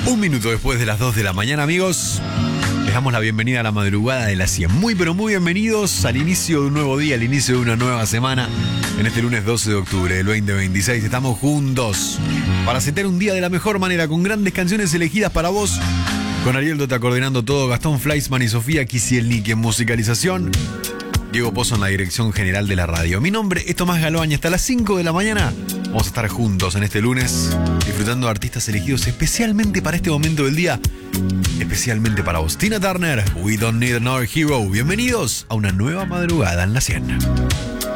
Un minuto después de las 2 de la mañana, amigos, les damos la bienvenida a la madrugada de las 100. Muy pero muy bienvenidos al inicio de un nuevo día, al inicio de una nueva semana. En este lunes 12 de octubre del 2026 estamos juntos para setear un día de la mejor manera, con grandes canciones elegidas para vos, con Ariel Dota coordinando todo, Gastón Fleischmann y Sofía Kisielniki en musicalización, Diego Pozo en la dirección general de la radio. Mi nombre es Tomás Galoaña. Hasta las 5 de la mañana vamos a estar juntos en este lunes, disfrutando de artistas elegidos especialmente para este momento del día, especialmente para vos. Tina Turner, We Don't Need Another Hero. Bienvenidos a una nueva madrugada en la 100.